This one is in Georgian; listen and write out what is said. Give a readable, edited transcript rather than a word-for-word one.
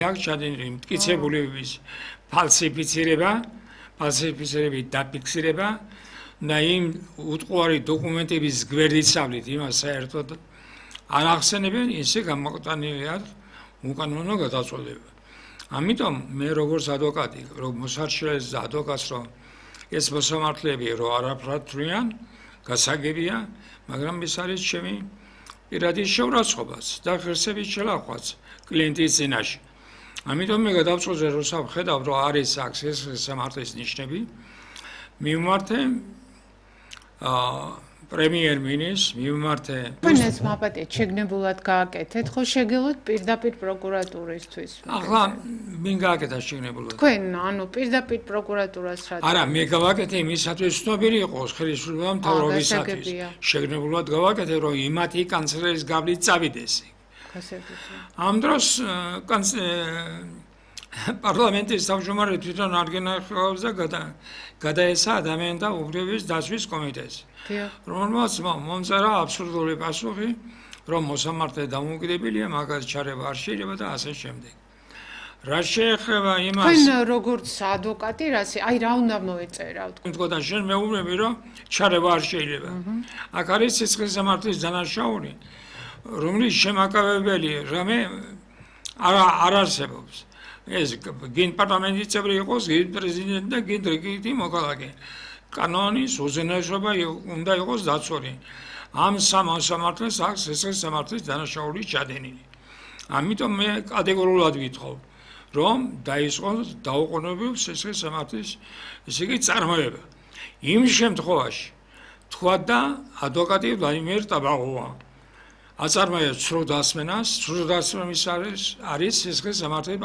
აქ ჩადენილი მტკიცებულების ფალსიფიცირებით დაფიქსირება და იმ უტყუარი დოკუმენტების გვერდისავლით იმას საერთოდ არ ახსენებენ, ისე გამოყენებულია უკანონო გადაწყვეტილება. ამიტომ მე როგორც ადვოკატი, მოსარჩელს და ადვოკატს რომ ეს მოსამართლეები რომ არაფრათვრიან, გასაგებია, მაგრამ ეს არის ჩემი პირადი შეურაცხყოფაც და ღირსების შელახვაც კლიენტის წინაშე. ამიტომ მე გადავწყვეტე რომ სამხედავ რომ არის აქ ეს სამართლის ნიშნები, მივმართე პრემიერ-მინისტრს, მივმართე თქვენს მაპატიეთ შეგნებულად გააკეთეთ, ხო შეგელოთ პირდაპირ პროკურატურისთვის. ახლა მინ გააკეთა შეგნებულად? თქვენ, ანუ პირდაპირ პროკურატურას რა? არა, მე გავაკეთე იმისათვის ცნობილი იყოს ხელისუფლება მთავრობისათვის. შეგნებულად გავაკეთე რომ იმათი კანცლერის გავლით წავიდეს. ამ დროს პარლამენტის თავმჯდომარე თვითონ არ გენახავს და გადაეცა ადამიანთა უფლებების დაცვის კომიტეტს. რომელმაც მომწერა აბსურდული პასუხი, რომ მოსამართლე დამოუკიდებელია, მაგას ჩარევა არ შეიძლება და ასე შემდეგ. რა შეეხება იმას თქვენ როგორც ადვოკატი აი რა უნდა მოეწერავთ? თქვენ შენ მეუბნები რომ ჩარევა არ შეიძლება. აქ არის სისხლის სამართლის დანაშაული, რომლის შემაკავებელი რამე არ არსებობს. ეს გინ პარლამენტის წევრი იყოს, გინ პრეზიდენტი და გინ რიგითი მოქალაქე. კანონის უზენაესობა უნდა იყოს დაცული. ამ სამართლეს აქვს სისხლის სამართლის დანაშაული ჩადენილი. ამიტომ მე კატეგორიულად ვითხოვ, რომ დაიწყოს დაუყოვნებლივ სისხლის სამართლის ესე იგი წარმოება. იმ შემთხვევაში თქვა და ადვოკატი ვლადიმერ ტაბაღოვა აწარმოებს სრულ დასმენას, სრულ დასმენის არის სისხლის სამართლის